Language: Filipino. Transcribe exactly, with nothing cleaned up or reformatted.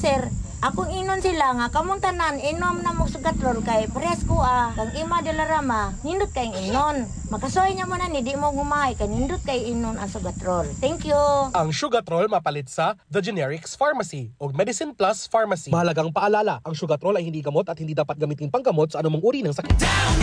Sir, akong inon sila nga kamong tanan inom na mo sugatrol kay pares ko ah kang ima de la rama nindot kay inon. Makasoy niya mo na ni di mo gumay kay nindot kay inon ang sugatrol. Thank you. Ang Sugatrol mapalit sa The Generics Pharmacy o Medicine Plus Pharmacy. Mahalagang paalala, ang Sugatrol ay hindi gamot at hindi dapat gamitin panggamot sa anumang uri ng sakit.